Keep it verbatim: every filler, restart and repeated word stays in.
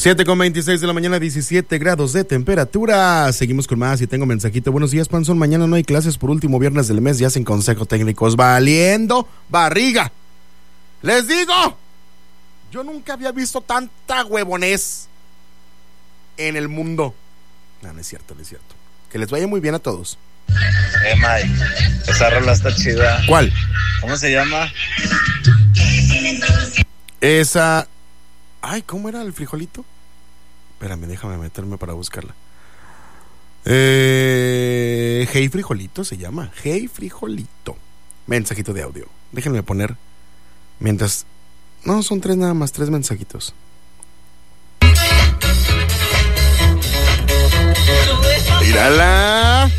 siete con veintiséis de la mañana, diecisiete grados de temperatura. Seguimos con más y tengo mensajito. Buenos días, Panzón. Mañana no hay clases por último viernes del mes. Ya hacen consejos técnicos. Valiendo barriga. Les digo, yo nunca había visto tanta huevonés en el mundo. No, no es cierto, no es cierto. Que les vaya muy bien a todos. Eh, Mike, esa rola está chida. ¿Cuál? ¿Cómo se llama? Esa... Ay, ¿cómo era el frijolito? Espérame, déjame meterme para buscarla. Eh... Hey Frijolito se llama. Hey Frijolito. Mensajito de audio. Déjenme poner... Mientras... No, son tres nada más, tres mensajitos. ¡Mírala!